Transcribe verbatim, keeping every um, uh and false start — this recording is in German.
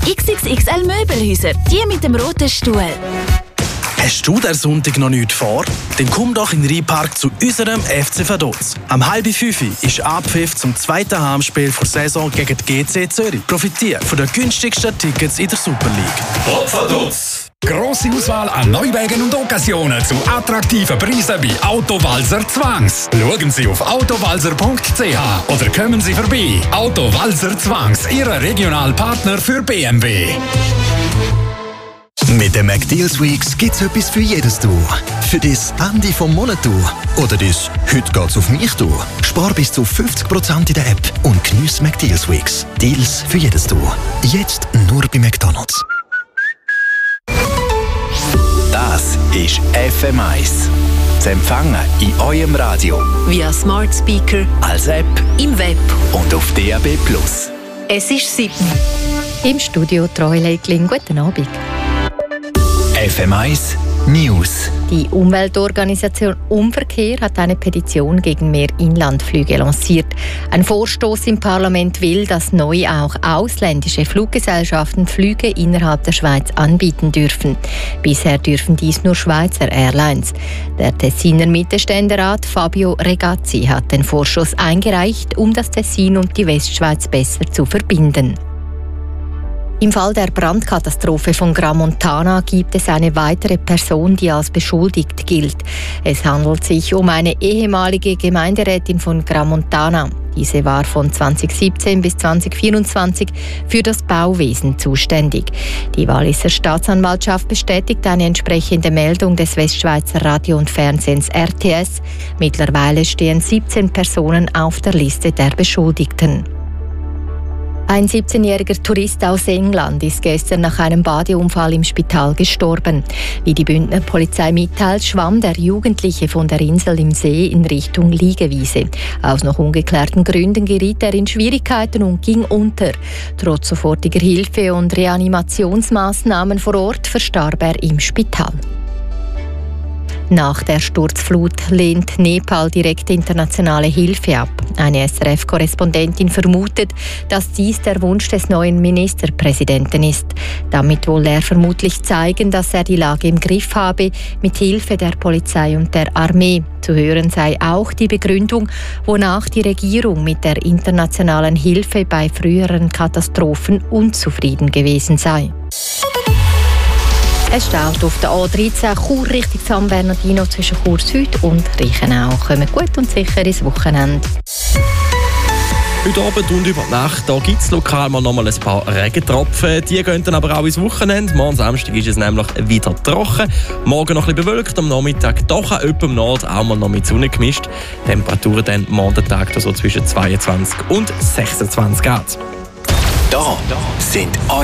X X X L Möbelhäuser, die mit dem roten Stuhl. Hast du den Sonntag noch nichts vor? Dann komm doch in den Rheinpark zu unserem F C Vaduz. Am halb fünf ist Abpfiff zum zweiten Heimspiel der Saison gegen die G C Zürich. Profitiere von den günstigsten Tickets in der Super League. Top Vaduz! Grosse Auswahl an Neuwagen und Occasionen zu attraktiven Preisen bei Autowalzer Zwangs. Schauen Sie auf autowalzer punkt c h oder kommen Sie vorbei. Autowalzer Zwangs, Ihr Regionalpartner für B M W. Mit den McDeals Weeks gibt's etwas für jedes Du. Für das Ende vom Monat Du. Oder das «Heute geht's auf mich Du». Spar bis zu fünfzig Prozent in der App und geniess McDeals Weeks. Deals für jedes Du. Jetzt nur bei McDonald's. Das ist F M eins. Zu empfangen in eurem Radio. Via Smart Speaker, Als App. im Web. Und auf D A B Plus. Es ist sieben. Im Studio Treu Leitling. Guten Abend. F M eins News. Die Umweltorganisation Umverkehr hat eine Petition gegen mehr Inlandflüge lanciert. Ein Vorstoß im Parlament will, dass neu auch ausländische Fluggesellschaften Flüge innerhalb der Schweiz anbieten dürfen. Bisher dürfen dies nur Schweizer Airlines. Der Tessiner Mittelständerat Fabio Regazzi hat den Vorstoß eingereicht, um das Tessin und die Westschweiz besser zu verbinden. Im Fall der Brandkatastrophe von Gramontana gibt es eine weitere Person, die als beschuldigt gilt. Es handelt sich um eine ehemalige Gemeinderätin von Gramontana. Diese war von zweitausendsiebzehn bis zweitausendvierundzwanzig für das Bauwesen zuständig. Die Walliser Staatsanwaltschaft bestätigt eine entsprechende Meldung des Westschweizer Radio und Fernsehens R T S. Mittlerweile stehen siebzehn Personen auf der Liste der Beschuldigten. Ein siebzehnjähriger Tourist aus England ist gestern nach einem Badeunfall im Spital gestorben. Wie die Bündner Polizei mitteilt, schwamm der Jugendliche von der Insel im See in Richtung Liegewiese. Aus noch ungeklärten Gründen geriet er in Schwierigkeiten und ging unter. Trotz sofortiger Hilfe und Reanimationsmaßnahmen vor Ort verstarb er im Spital. Nach der Sturzflut lehnt Nepal direkt internationale Hilfe ab. Eine S R F-Korrespondentin vermutet, dass dies der Wunsch des neuen Ministerpräsidenten ist. Damit will er vermutlich zeigen, dass er die Lage im Griff habe, mit Hilfe der Polizei und der Armee. Zu hören sei auch die Begründung, wonach die Regierung mit der internationalen Hilfe bei früheren Katastrophen unzufrieden gewesen sei. Es staut auf der A dreizehn Chur Richtung San Bernardino zwischen Chur Süd und Reichenau. Kommt gut und sicher ins Wochenende. Heute Abend und über die Nacht gibt es lokal mal noch mal ein paar Regentropfen. Die gehen dann aber auch ins Wochenende. Morgen Samstag ist es nämlich wieder trocken. Morgen noch ein bisschen bewölkt, am Nachmittag doch auch etwa im Nord auch mal noch mit Sonne gemischt. Temperaturen dann morgen Tag so zwischen zweiundzwanzig und sechsundzwanzig Grad. Da sind